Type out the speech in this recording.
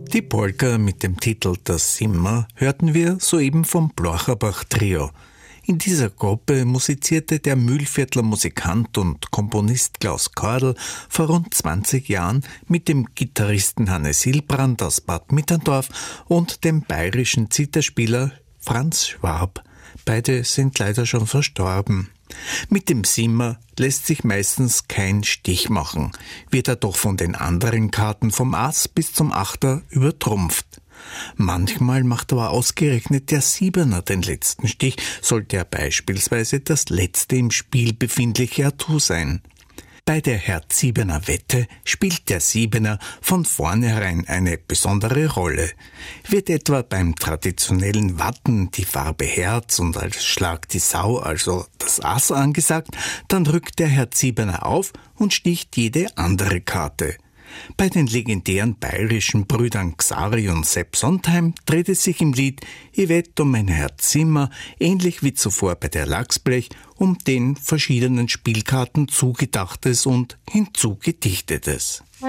Die Polka mit dem Titel Das Simmer hörten wir soeben vom Blorchabach Trio. In dieser Gruppe musizierte der Mühlviertler Musikant und Komponist Klaus Kordl vor rund 20 Jahren mit dem Gitarristen Hannes Hillbrand aus Bad Mitterndorf und dem bayerischen Zitherspieler Franz Schwab. Beide sind leider schon verstorben. Mit dem Simmer lässt sich meistens kein Stich machen, wird er doch von den anderen Karten vom Ass bis zum Achter übertrumpft. Manchmal macht aber ausgerechnet der Siebener den letzten Stich, sollte er beispielsweise das letzte im Spiel befindliche Atout sein. Bei der Herz-Siebener-Wette spielt der Siebener von vornherein eine besondere Rolle. Wird etwa beim traditionellen Watten die Farbe Herz und als Schlag die Sau, also das Ass, angesagt, dann rückt der Herz-Siebener auf und sticht jede andere Karte. Bei den legendären bayerischen Brüdern Xari und Sepp Sondheim dreht es sich im Lied "Ich wett um mein Herz Simmer", ähnlich wie zuvor bei der Lachsblech, um den verschiedenen Spielkarten Zugedachtes und Hinzugedichtetes.